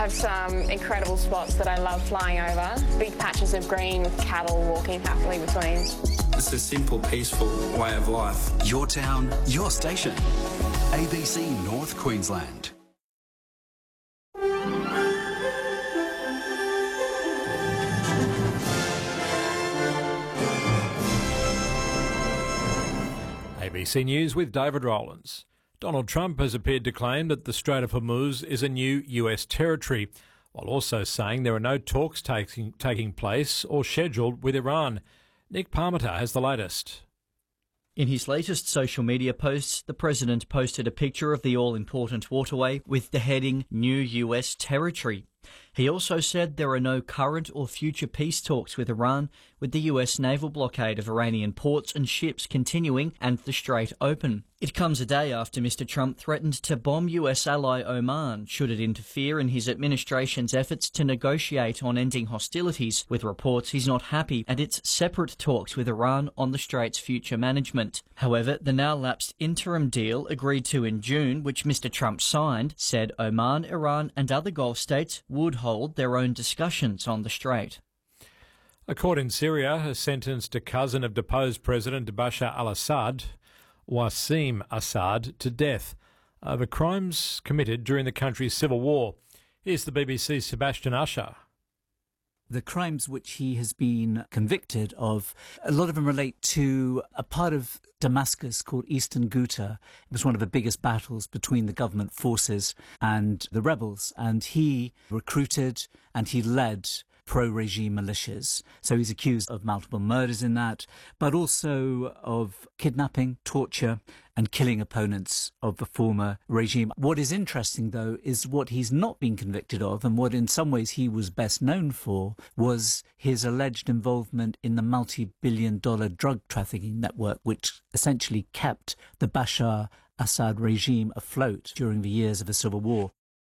I have some incredible spots that I love flying over. Big patches of green with cattle walking happily between. It's a simple, peaceful way of life. Your town, your station. ABC North Queensland. ABC News with David Rowlands. Donald Trump has appeared to claim that the Strait of Hormuz is a new US territory, while also saying there are no talks taking place or scheduled with Iran. Nick Parmenter has the latest. In his latest social media posts, the president posted a picture of the all-important waterway with the heading New US Territory. He also said there are no current or future peace talks with Iran, with the US naval blockade of Iranian ports and ships continuing and the strait open. It comes a day after Mr. Trump threatened to bomb US ally Oman should it interfere in his administration's efforts to negotiate on ending hostilities, with reports he's not happy at its separate talks with Iran on the strait's future management. However, the now lapsed interim deal agreed to in June, which Mr. Trump signed, said Oman, Iran and other Gulf states would hold their own discussions on the strait. A court in Syria has sentenced a cousin of deposed President Bashar al-Assad, Wassim Assad, to death over crimes committed during the country's civil war. Here's the BBC's Sebastian Usher. The crimes which he has been convicted of, a lot of them relate to a part of Damascus called Eastern Ghouta. It was one of the biggest battles between the government forces and the rebels, and he recruited and he led pro-regime militias. So he's accused of multiple murders in that, but also of kidnapping, torture, and killing opponents of the former regime. What is interesting, though, is what he's not been convicted of, and what in some ways he was best known for, was his alleged involvement in the multi-billion-dollar drug trafficking network, which essentially kept the Bashar Assad regime afloat during the years of the civil war.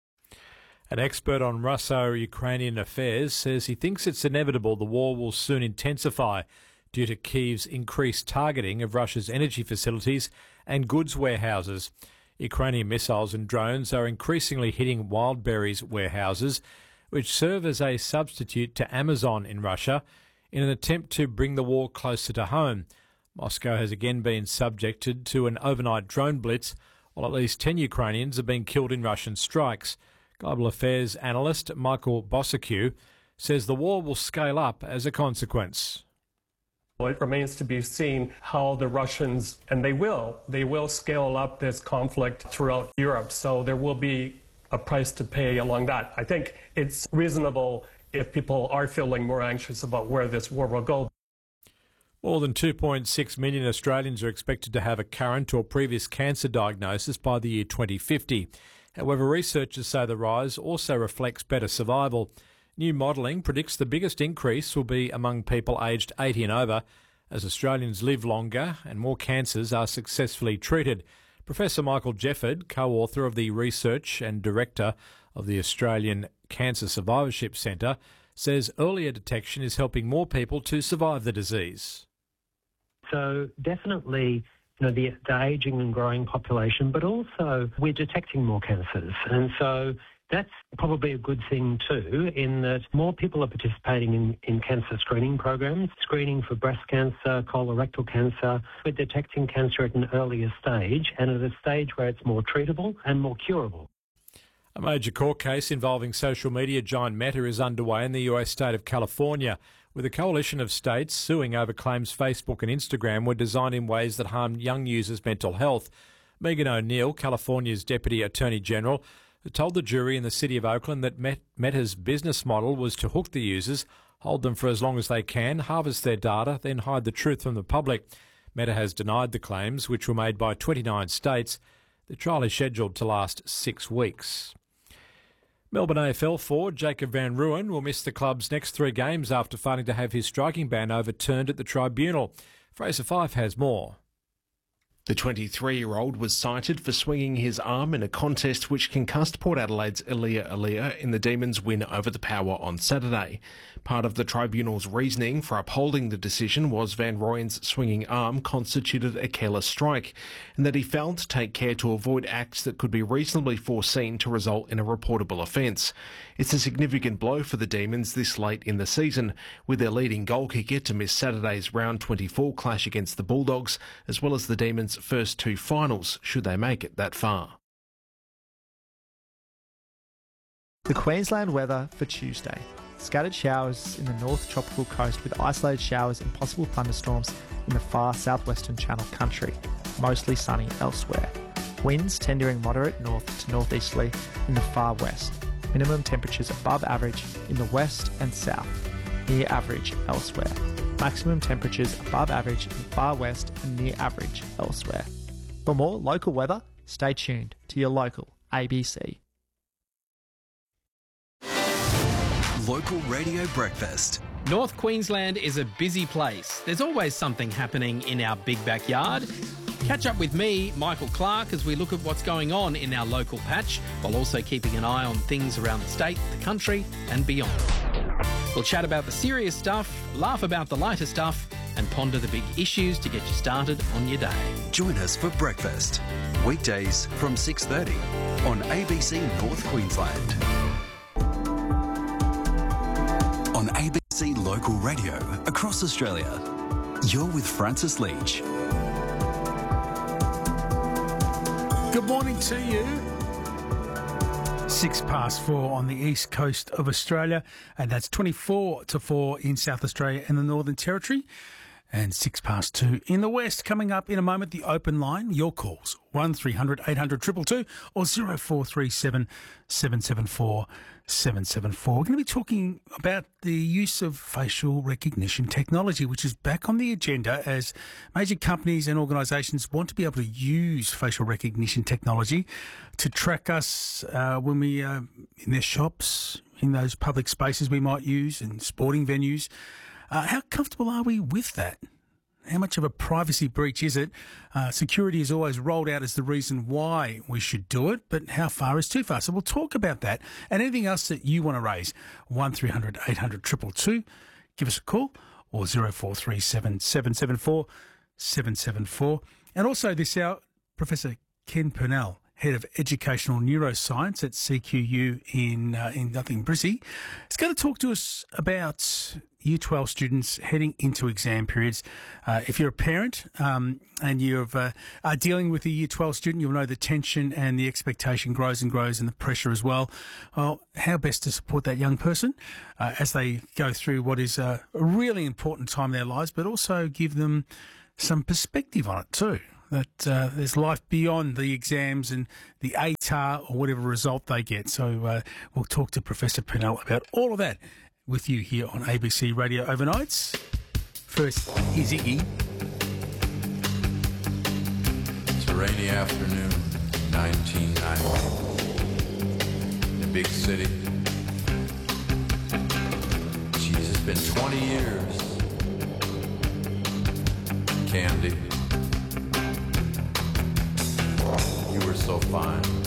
An expert on Russo-Ukrainian affairs says he thinks it's inevitable the war will soon intensify due to Kyiv's increased targeting of Russia's energy facilities and goods warehouses. Ukrainian missiles and drones are increasingly hitting Wildberries warehouses, which serve as a substitute to Amazon in Russia, in an attempt to bring the war closer to home. Moscow has again been subjected to an overnight drone blitz, while at least 10 Ukrainians have been killed in Russian strikes. Global affairs analyst Michael Bossacu says the war will scale up as a consequence. Well, it remains to be seen how the Russians, and they will scale up this conflict throughout Europe. So there will be a price to pay along that. I think it's reasonable if people are feeling more anxious about where this war will go. More than 2.6 million Australians are expected to have a current or previous cancer diagnosis by the year 2050. However, researchers say the rise also reflects better survival. New modelling predicts the biggest increase will be among people aged 80 and over, as Australians live longer and more cancers are successfully treated. Professor Michael Jefford, co-author of the research and director of the Australian Cancer Survivorship Centre, says earlier detection is helping more people to survive the disease. So definitely, the ageing and growing population, but also we're detecting more cancers. And so that's probably a good thing too, in that more people are participating in cancer screening programs, screening for breast cancer, colorectal cancer. We're detecting cancer at an earlier stage and at a stage where it's more treatable and more curable. A major court case involving social media giant Meta is underway in the US state of California, with a coalition of states suing over claims Facebook and Instagram were designed in ways that harmed young users' mental health. Megan O'Neill, California's Deputy Attorney General, told the jury in the city of Oakland that Meta's business model was to hook the users, hold them for as long as they can, harvest their data, then hide the truth from the public. Meta has denied the claims, which were made by 29 states. The trial is scheduled to last 6 weeks. Melbourne AFL forward Jacob van Rooyen will miss the club's next 3 games after failing to have his striking ban overturned at the tribunal. Fraser Fyfe has more. The 23-year-old was cited for swinging his arm in a contest which concussed Port Adelaide's Elia Elia in the Demons' win over the Power on Saturday. Part of the tribunal's reasoning for upholding the decision was Van Rooyen's swinging arm constituted a careless strike, and that he failed to take care to avoid acts that could be reasonably foreseen to result in a reportable offence. It's a significant blow for the Demons this late in the season, with their leading goal kicker to miss Saturday's round 24 clash against the Bulldogs, as well as the Demons' first two finals, should they make it that far. The Queensland weather for Tuesday. Scattered showers in the north tropical coast with isolated showers and possible thunderstorms in the far southwestern Channel Country. Mostly sunny elsewhere. Winds tendering moderate north to northeasterly in the far west. Minimum temperatures above average in the west and south. Near average elsewhere. Maximum temperatures above average in the far west and near average elsewhere. For more local weather, stay tuned to your local ABC. Local Radio Breakfast. North Queensland is a busy place. There's always something happening in our big backyard. Catch up with me, Michael Clark, as we look at what's going on in our local patch, while also keeping an eye on things around the state, the country and beyond. We'll chat about the serious stuff, laugh about the lighter stuff and ponder the big issues to get you started on your day. Join us for breakfast, weekdays from 6:30 on ABC North Queensland. On ABC Local Radio across Australia, you're with Francis Leach. Good morning to you. 4:06 on the east coast of Australia, and that's 24-4 in South Australia and the Northern Territory, and 2:06 in the west. Coming up in a moment, the open line, your calls, 1300 800 222 or 0437 774 774. We're going to be talking about the use of facial recognition technology, which is back on the agenda as major companies and organisations want to be able to use facial recognition technology to track us when we in their shops, in those public spaces we might use, in sporting venues. How comfortable are we with that? How much of a privacy breach is it? Security is always rolled out as the reason why we should do it, but how far is too far? So we'll talk about that and anything else that you want to raise. 1300 800 222. Give us a call, or 0437 774 774. And also this hour, Professor Ken Purnell, Head of Educational Neuroscience at CQU in Brizzy, is going to talk to us about Year 12 students heading into exam periods. If you're a parent and you are dealing with a Year 12 student, you'll know the tension and the expectation grows and grows, and the pressure as well. Well, how best to support that young person as they go through what is a really important time in their lives, but also give them some perspective on it too. That there's life beyond the exams and the ATAR or whatever result they get. So we'll talk to Professor Purnell about all of that with you here on ABC Radio Overnights. First, here's Iggy. It's a rainy afternoon, 1990. In a big city. Jeez, it's been 20 years. Candy. You were so fine.